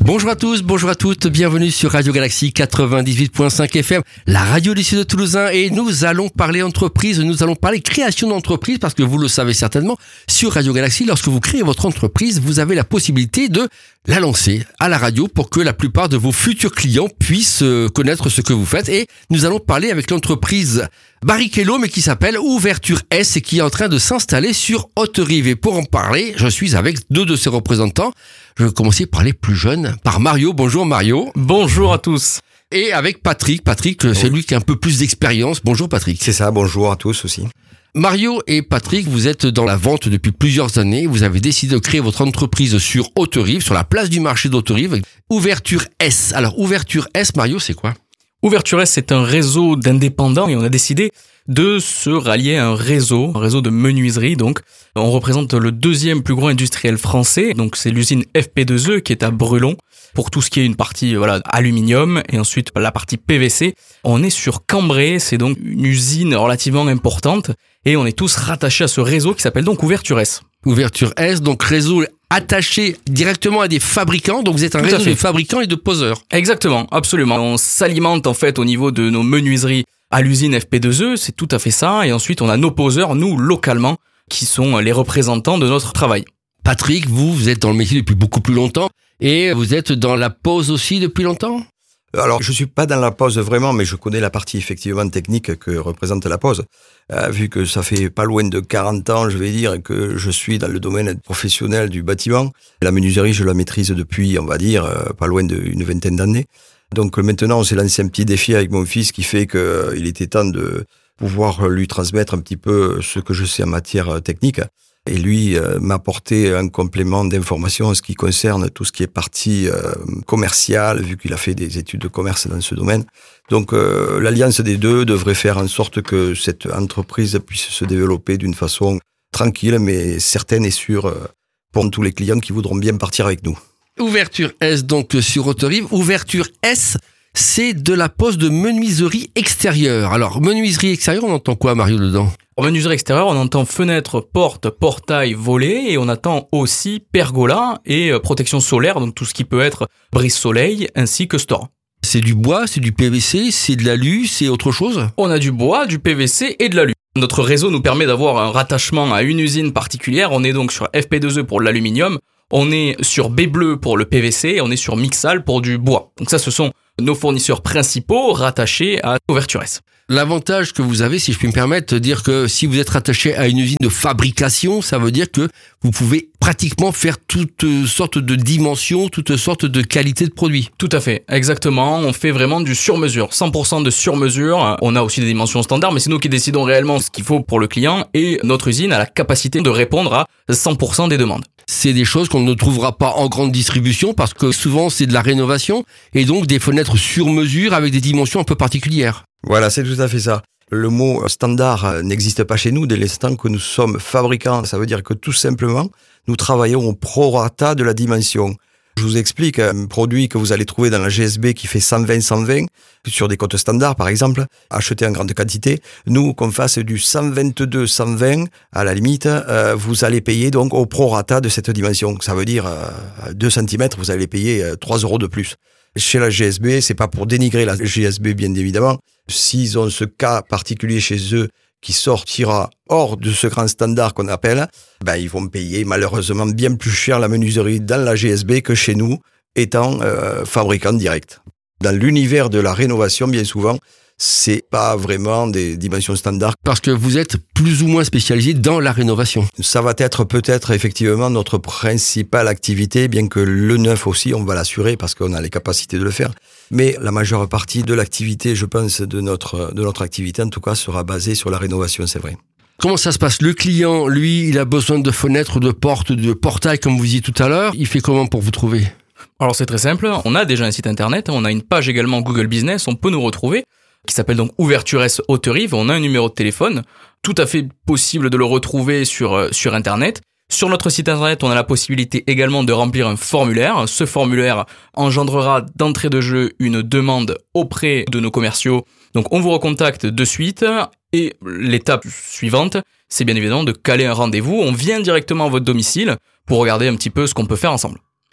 Bonjour à tous, bonjour à toutes, bienvenue sur Radio Galaxie 98.5 FM, la radio du Sud de Toulousain, et nous allons parler entreprise, nous allons parler création d'entreprise, parce que vous le savez certainement, sur Radio Galaxie, lorsque vous créez votre entreprise, vous avez la possibilité de la lancer à la radio pour que la plupart de vos futurs clients puissent connaître ce que vous faites. Et nous allons parler avec l'entreprise Barrichello, mais qui s'appelle Ouverture S et qui est en train de s'installer sur Haute-Rive. Et pour en parler, je suis avec deux de ses représentants. Je vais commencer par les plus jeunes, par Mario. Bonjour Mario. Bonjour à tous. Et avec Patrick. Patrick, c'est lui qui a un peu plus d'expérience. Bonjour Patrick. C'est ça, bonjour à tous aussi. Mario et Patrick, vous êtes dans la vente depuis plusieurs années. Vous avez décidé de créer votre entreprise sur Haute-Rive, sur la place du marché d'Haute-Rive. Ouverture S. Alors, Ouverture S, Mario, c'est quoi ? Ouverture S, c'est un réseau d'indépendants et on a décidé de se rallier à un réseau de menuiserie. Donc, on représente le deuxième plus gros industriel français. Donc, c'est l'usine FP2E qui est à Brulon pour tout ce qui est une partie aluminium et ensuite la partie PVC. On est sur Cambrai, c'est donc une usine relativement importante et on est tous rattachés à ce réseau qui s'appelle donc Ouverture S. Ouverture S, donc réseau attaché directement à des fabricants, donc vous êtes un réseau de fabricants et de poseurs. Exactement, absolument. On s'alimente en fait au niveau de nos menuiseries à l'usine FP2E, c'est tout à fait ça, et ensuite on a nos poseurs, nous, localement, qui sont les représentants de notre travail. Patrick, vous êtes dans le métier depuis beaucoup plus longtemps, et vous êtes dans la pose aussi depuis longtemps ? Alors, je suis pas dans la pose vraiment, mais je connais la partie effectivement technique que représente la pose. Vu que ça fait pas loin de 40 ans, je vais dire, que je suis dans le domaine professionnel du bâtiment. La menuiserie, je la maîtrise depuis, on va dire, pas loin d'une vingtaine d'années. Donc maintenant, on s'est lancé un petit défi avec mon fils qui fait qu'il était temps de pouvoir lui transmettre un petit peu ce que je sais en matière technique. Et lui m'a apporté un complément d'information en ce qui concerne tout ce qui est partie commerciale, vu qu'il a fait des études de commerce dans ce domaine. Donc l'alliance des deux devrait faire en sorte que cette entreprise puisse se développer d'une façon tranquille, mais certaine et sûre pour tous les clients qui voudront bien partir avec nous. Ouverture S, donc sur Haute-Rive. Ouverture S, c'est de la pose de menuiserie extérieure. Alors, menuiserie extérieure, on entend quoi, Mario, dedans ? En menuiserie extérieure, on entend fenêtre, porte, portail, volet, et on attend aussi pergola et protection solaire, donc tout ce qui peut être brise-soleil, ainsi que store. C'est du bois, c'est du PVC, c'est de l'alu, c'est autre chose ? On a du bois, du PVC et de l'alu. Notre réseau nous permet d'avoir un rattachement à une usine particulière. On est donc sur FP2E pour l'aluminium, on est sur B-Bleu pour le PVC, et on est sur Mixal pour du bois. Donc ça, ce sont nos fournisseurs principaux rattachés à Ouverture S. L'avantage que vous avez, si je puis me permettre, de dire que si vous êtes rattaché à une usine de fabrication, ça veut dire que vous pouvez pratiquement faire toutes sortes de dimensions, toutes sortes de qualités de produits. Tout à fait, exactement. On fait vraiment du sur-mesure, 100% de sur-mesure. On a aussi des dimensions standards, mais c'est nous qui décidons réellement ce qu'il faut pour le client et notre usine a la capacité de répondre à 100% des demandes. C'est des choses qu'on ne trouvera pas en grande distribution parce que souvent c'est de la rénovation et donc des fenêtres sur mesure avec des dimensions un peu particulières. Voilà, c'est tout à fait ça. Le mot standard n'existe pas chez nous dès l'instant que nous sommes fabricants. Ça veut dire que tout simplement, nous travaillons au prorata de la dimension. Je vous explique, un produit que vous allez trouver dans la GSB qui fait 120-120, sur des cotes standards par exemple, acheté en grande quantité, nous qu'on fasse du 122-120, à la limite, vous allez payer donc au prorata de cette dimension. Ça veut dire 2 cm, vous allez payer 3 € de plus. Chez la GSB, c'est pas pour dénigrer la GSB bien évidemment, s'ils ont ce cas particulier chez eux qui sortira hors de ce grand standard qu'on appelle, ils vont payer malheureusement bien plus cher la menuiserie dans la GSB que chez nous, étant fabricant direct. Dans l'univers de la rénovation, bien souvent, c'est pas vraiment des dimensions standards. Parce que vous êtes plus ou moins spécialisé dans la rénovation. Ça va être peut-être effectivement notre principale activité, bien que le neuf aussi, on va l'assurer parce qu'on a les capacités de le faire. Mais la majeure partie de l'activité, je pense, de notre activité, en tout cas, sera basée sur la rénovation, c'est vrai. Comment ça se passe ? Le client, lui, il a besoin de fenêtres, de portes, de portails, comme vous disiez tout à l'heure. Il fait comment pour vous trouver ? Alors c'est très simple, on a déjà un site internet, on a une page également Google Business, on peut nous retrouver, qui s'appelle donc Ouverture S Haute-Rive, on a un numéro de téléphone, tout à fait possible de le retrouver sur internet. Sur notre site internet, on a la possibilité également de remplir un formulaire. Ce formulaire engendrera d'entrée de jeu une demande auprès de nos commerciaux. Donc on vous recontacte de suite et l'étape suivante, c'est bien évidemment de caler un rendez-vous. On vient directement à votre domicile pour regarder un petit peu ce qu'on peut faire ensemble.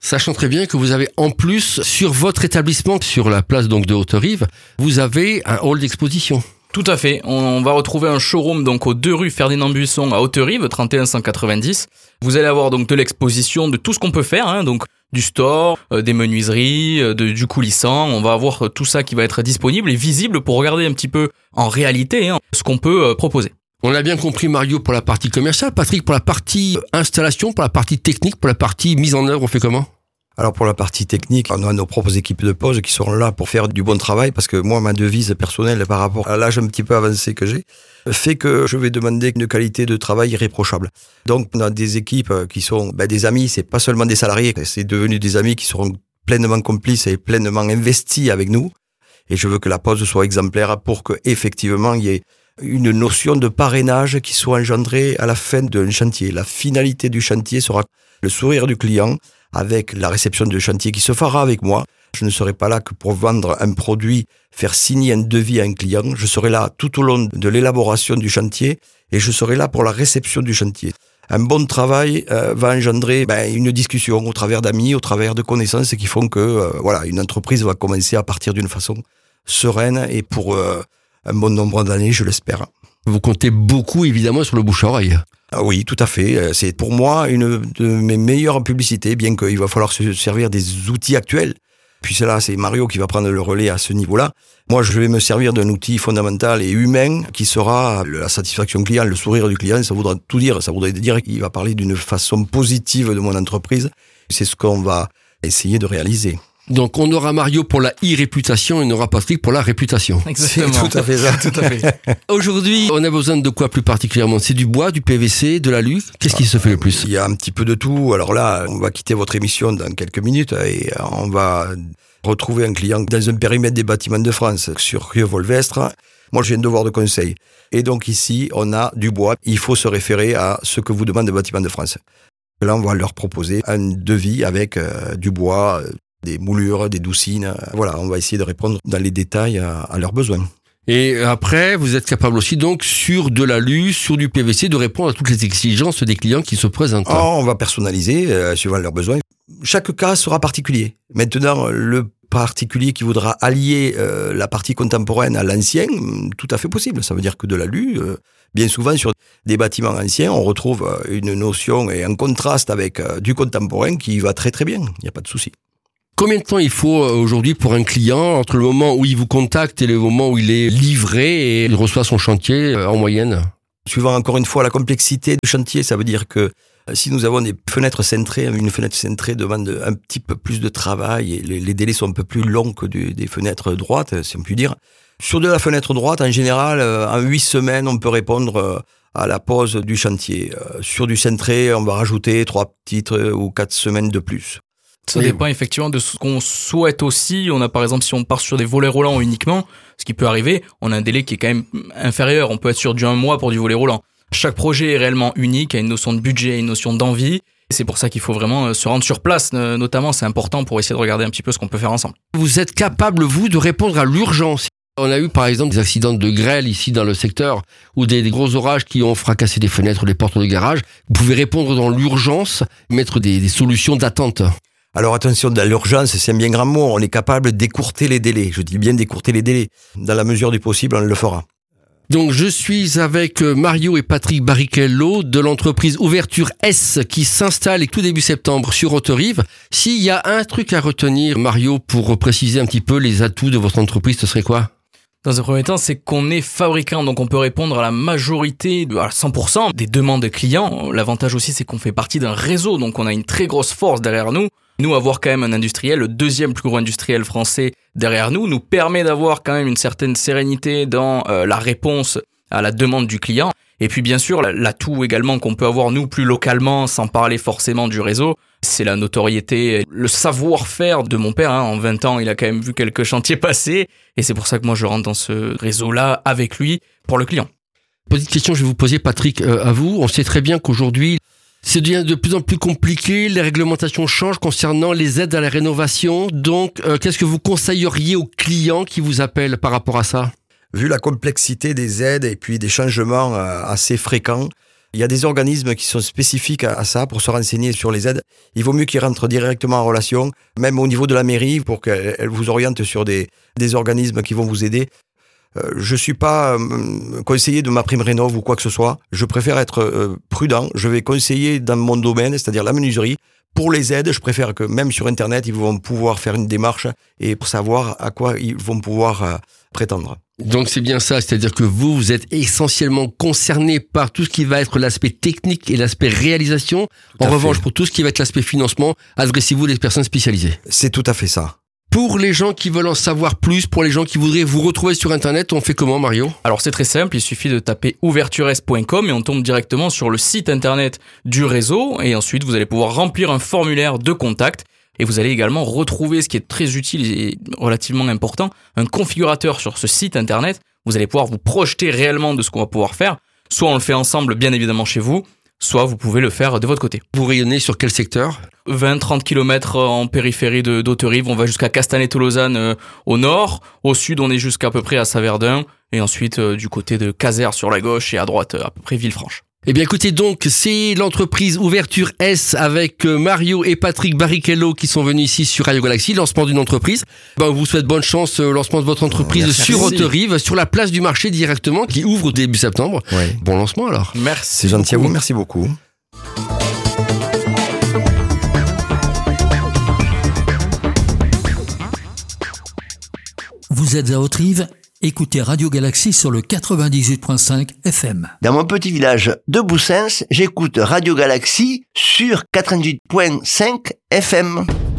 Sachant très bien que vous avez en plus, sur votre établissement, sur la place donc de Haute-Rive, vous avez un hall d'exposition. Tout à fait. On va retrouver un showroom donc aux 2 rues Ferdinand Buisson à Haute-Rive, 31 190. Vous allez avoir donc de l'exposition de tout ce qu'on peut faire, donc du store, des menuiseries, du coulissant. On va avoir tout ça qui va être disponible et visible pour regarder un petit peu en réalité ce qu'on peut proposer. On l'a bien compris, Mario, pour la partie commerciale. Patrick, pour la partie installation, pour la partie technique, pour la partie mise en œuvre, on fait comment ? Alors pour la partie technique, on a nos propres équipes de pose qui seront là pour faire du bon travail, parce que moi, ma devise personnelle par rapport à l'âge un petit peu avancé que j'ai, fait que je vais demander une qualité de travail irréprochable. Donc on a des équipes qui sont des amis, c'est pas seulement des salariés, c'est devenu des amis qui seront pleinement complices et pleinement investis avec nous. Et je veux que la pose soit exemplaire pour que effectivement il y ait une notion de parrainage qui soit engendrée à la fin d'un chantier. La finalité du chantier sera le sourire du client, avec la réception de chantier qui se fera avec moi. Je ne serai pas là que pour vendre un produit, faire signer un devis à un client. Je serai là tout au long de l'élaboration du chantier et je serai là pour la réception du chantier. Un bon travail va engendrer une discussion au travers d'amis, au travers de connaissances qui font que une entreprise va commencer à partir d'une façon sereine et pour un bon nombre d'années, je l'espère. Vous comptez beaucoup évidemment sur le bouche-à-oreille. Ah oui, tout à fait. C'est pour moi une de mes meilleures publicités, bien qu'il va falloir se servir des outils actuels. Puis là, c'est Mario qui va prendre le relais à ce niveau-là. Moi, je vais me servir d'un outil fondamental et humain qui sera la satisfaction client, le sourire du client. Ça voudra tout dire. Ça voudrait dire qu'il va parler d'une façon positive de mon entreprise. C'est ce qu'on va essayer de réaliser. Donc on aura Mario pour la e-réputation et on aura Patrick pour la réputation. Exactement. C'est tout à fait ça. Tout à fait. Aujourd'hui, on a besoin de quoi plus particulièrement ? C'est du bois, du PVC, de l'alu ? Qu'est-ce qui se fait le plus ? Il y a un petit peu de tout. Alors là, on va quitter votre émission dans quelques minutes et on va retrouver un client dans un périmètre des bâtiments de France sur Rieux-Volvestre. Moi, j'ai un devoir de conseil. Et donc ici, on a du bois. Il faut se référer à ce que vous demande le bâtiment de France. Là, on va leur proposer un devis avec du bois, des moulures, des doucines. Voilà, on va essayer de répondre dans les détails à leurs besoins. Et après, vous êtes capable aussi donc sur de l'alu, sur du PVC, de répondre à toutes les exigences des clients qui se présentent. On va personnaliser suivant leurs besoins. Chaque cas sera particulier. Maintenant, le particulier qui voudra allier la partie contemporaine à l'ancien, tout à fait possible. Ça veut dire que de l'alu, bien souvent sur des bâtiments anciens, on retrouve une notion et un contraste avec du contemporain qui va très très bien. Il n'y a pas de souci. Combien de temps il faut aujourd'hui pour un client entre le moment où il vous contacte et le moment où il est livré et il reçoit son chantier en moyenne ? Suivant encore une fois la complexité du chantier, ça veut dire que si nous avons des fenêtres cintrées, une fenêtre cintrée demande un petit peu plus de travail et les délais sont un peu plus longs que des fenêtres droites, si on peut dire. Sur de la fenêtre droite, en général, en 8 semaines, on peut répondre à la pose du chantier. Sur du cintré, on va rajouter 3 petites ou 4 semaines de plus. Ça dépend effectivement de ce qu'on souhaite aussi. On a par exemple, si on part sur des volets roulants uniquement, ce qui peut arriver, on a un délai qui est quand même inférieur. On peut être sur du 1 mois pour du volet roulant. Chaque projet est réellement unique, a une notion de budget, une notion d'envie. C'est pour ça qu'il faut vraiment se rendre sur place, notamment. C'est important pour essayer de regarder un petit peu ce qu'on peut faire ensemble. Vous êtes capable, vous, de répondre à l'urgence. On a eu par exemple des accidents de grêle ici dans le secteur ou des gros orages qui ont fracassé des fenêtres ou des portes de garage. Vous pouvez répondre dans l'urgence, mettre des solutions d'attente. Alors attention, dans l'urgence, c'est un bien grand mot, on est capable d'écourter les délais. Je dis bien d'écourter les délais. Dans la mesure du possible, on le fera. Donc je suis avec Mario et Patrick Barrichello de l'entreprise Ouverture S qui s'installe tout début septembre sur Haute-Rive. S'il y a un truc à retenir, Mario, pour préciser un petit peu les atouts de votre entreprise, ce serait quoi ? Dans un premier temps, c'est qu'on est fabricant, donc on peut répondre à la majorité, à 100% des demandes clients. L'avantage aussi, c'est qu'on fait partie d'un réseau, donc on a une très grosse force derrière nous. Nous, avoir quand même un industriel, le 2e plus gros industriel français derrière nous permet d'avoir quand même une certaine sérénité dans la réponse à la demande du client. Et puis bien sûr, l'atout également qu'on peut avoir nous plus localement, sans parler forcément du réseau, c'est la notoriété, le savoir-faire de mon père. En 20 ans, il a quand même vu quelques chantiers passer. Et c'est pour ça que moi, je rentre dans ce réseau-là avec lui pour le client. Petite question, je vais vous poser, Patrick, à vous. On sait très bien qu'aujourd'hui, c'est devient de plus en plus compliqué, les réglementations changent concernant les aides à la rénovation. Donc, qu'est-ce que vous conseilleriez aux clients qui vous appellent par rapport à ça ? Vu la complexité des aides et puis des changements assez fréquents, Il y a des organismes qui sont spécifiques à ça pour se renseigner sur les aides. Il vaut mieux qu'ils rentrent directement en relation, même au niveau de la mairie, pour qu'elle vous oriente sur des organismes qui vont vous aider. Je suis pas conseiller de MaPrimeRénov' ou quoi que ce soit. Je préfère être prudent. Je vais conseiller dans mon domaine, c'est-à-dire la menuiserie. Pour les aides, je préfère que même sur Internet, ils vont pouvoir faire une démarche et pour savoir à quoi ils vont pouvoir prétendre. Donc c'est bien ça, c'est-à-dire que vous êtes essentiellement concerné par tout ce qui va être l'aspect technique et l'aspect réalisation. En revanche, pour tout ce qui va être l'aspect financement, adressez-vous les personnes spécialisées. C'est tout à fait ça. Pour les gens qui veulent en savoir plus, pour les gens qui voudraient vous retrouver sur Internet, on fait comment, Mario ? Alors c'est très simple, il suffit de taper ouvertures.com et on tombe directement sur le site internet du réseau et ensuite vous allez pouvoir remplir un formulaire de contact et vous allez également retrouver, ce qui est très utile et relativement important, un configurateur sur ce site internet. Vous allez pouvoir vous projeter réellement de ce qu'on va pouvoir faire. Soit on le fait ensemble, bien évidemment chez vous, soit vous pouvez le faire de votre côté. Vous rayonnez sur quel secteur ? 20-30 km en périphérie d'Hauterive, on va jusqu'à Castanet-Tolosan au nord, au sud on est jusqu'à peu près à Saverdun, et ensuite du côté de Caser sur la gauche et à droite à peu près Villefranche. Eh bien écoutez donc, c'est l'entreprise Ouverture S avec Mario et Patrick Barrichello qui sont venus ici sur Radio Galaxy, lancement d'une entreprise. On vous souhaite bonne chance, lancement de votre entreprise sur Hauterive, sur la place du marché directement, qui ouvre début septembre. Ouais. Bon lancement alors. Merci. C'est gentil à vous, merci beaucoup. Vous êtes à Hauterive ? Écoutez Radio Galaxy sur le 98.5 FM. Dans mon petit village de Boussens, j'écoute Radio Galaxy sur 98.5 FM.